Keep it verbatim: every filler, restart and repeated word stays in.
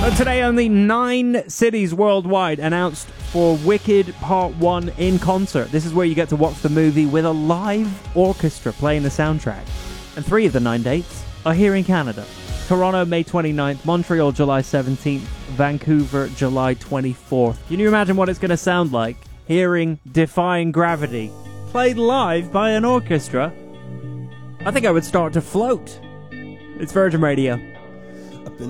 But today, only nine cities worldwide announced for Wicked Part one in concert. This is where you get to watch the movie with a live orchestra playing the soundtrack. And three of the nine dates are here in Canada. Toronto, May twenty-ninth, Montreal, July seventeenth, Vancouver, July twenty-fourth. Can you imagine what it's going to sound like hearing Defying Gravity played live by an orchestra? I think I would start to float. It's Virgin Radio.